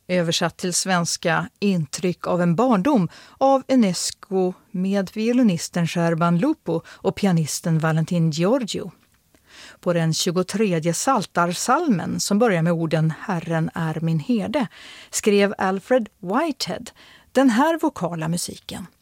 Översatt till svenska Intryck av en barndom av Enesco med violinisten Sherban Lupo och pianisten Valentin Giorgio. På den 23:e Psaltarpsalmen, som börjar med orden Herren är min herde, skrev Alfred Whitehead den här vokala musiken.